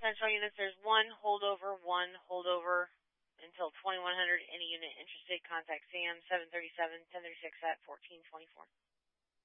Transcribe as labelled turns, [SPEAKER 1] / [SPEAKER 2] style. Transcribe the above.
[SPEAKER 1] Central units, there's one holdover until 2100. Any unit interested, contact Sam, 737-1036 at 1424.